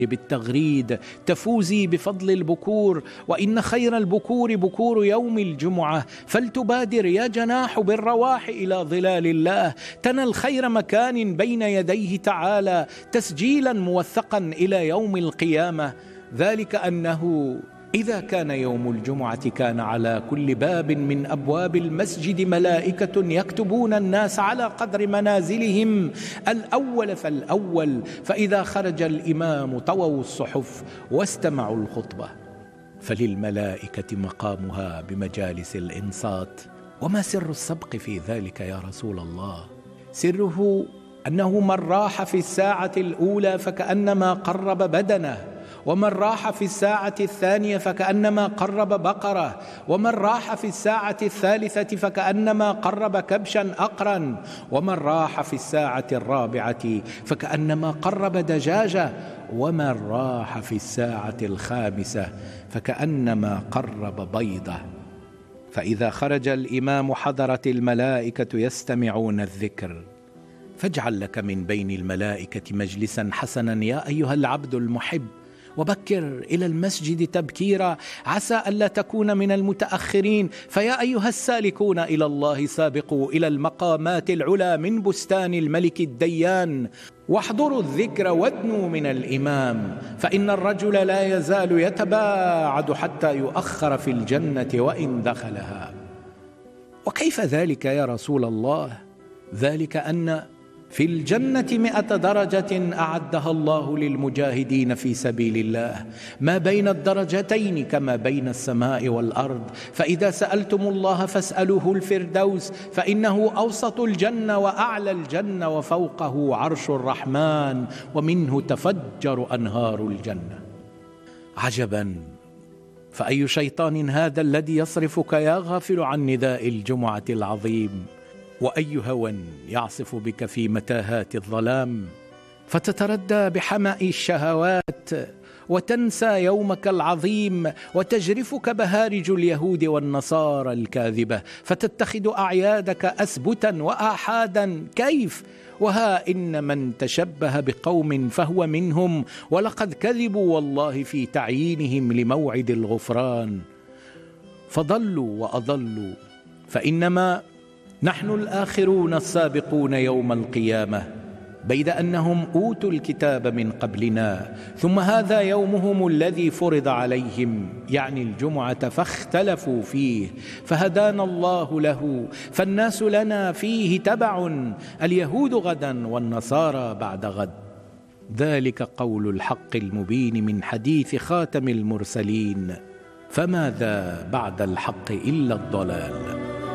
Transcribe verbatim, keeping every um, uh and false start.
بالتغريد تفوزي بفضل البكور، وإن خير البكور بكور يوم الجمعة، فلتبادر يا جناح بالرواح إلى ظلال الله، تنى الخير مكان بين يديه تعالى تسجيلا موثقا إلى يوم القيامة. ذلك أنه إذا كان يوم الجمعة كان على كل باب من أبواب المسجد ملائكة يكتبون الناس على قدر منازلهم الأول فالأول، فإذا خرج الإمام طووا الصحف واستمعوا الخطبة، فللملائكة مقامها بمجالس الإنصات. وما سر السبق في ذلك يا رسول الله؟ سره أنه من راح في الساعة الأولى فكأنما قرب بدنه، ومن راح في الساعة الثانية فكأنما قرب بقرة، ومن راح في الساعة الثالثة فكأنما قرب كبشا أقرا، ومن راح في الساعة الرابعة فكأنما قرب دجاجة، ومن راح في الساعة الخامسة فكأنما قرب بيضة. فإذا خرج الإمام حضرت الملائكة يستمعون الذكر، فاجعل لك من بين الملائكة مجلسا حسنا يا أيها العبد المحب، وبكر إلى المسجد تبكيرا عسى ألا تكون من المتأخرين. فيا أيها السالكون إلى الله سابقوا إلى المقامات العلى من بستان الملك الديان، واحضروا الذكر وادنوا من الإمام، فإن الرجل لا يزال يتباعد حتى يؤخر في الجنة وإن دخلها. وكيف ذلك يا رسول الله؟ ذلك أن في الجنة مئة درجة أعدها الله للمجاهدين في سبيل الله، ما بين الدرجتين كما بين السماء والأرض. فإذا سألتم الله فاسألوه الفردوس، فإنه أوسط الجنة وأعلى الجنة وفوقه عرش الرحمن، ومنه تفجر أنهار الجنة. عجبا، فأي شيطان هذا الذي يصرفك يا غافل عن نداء الجمعة العظيم؟ وأي هوى يعصف بك في متاهات الظلام فتتردى بحمأ الشهوات وتنسى يومك العظيم، وتجرفك بهارج اليهود والنصارى الكاذبة، فتتخذ أعيادك أسبتا وآحادا. كيف؟ وها إن من تشبه بقوم فهو منهم، ولقد كذبوا والله في تعيينهم لموعد الغفران، فضلوا وأضلوا. فإنما نحن الآخرون السابقون يوم القيامة، بيد أنهم أوتوا الكتاب من قبلنا، ثم هذا يومهم الذي فرض عليهم، يعني الجمعة، فاختلفوا فيه فهدانا الله له، فالناس لنا فيه تبع، اليهود غدا والنصارى بعد غد. ذلك قول الحق المبين من حديث خاتم المرسلين، فماذا بعد الحق إلا الضلال.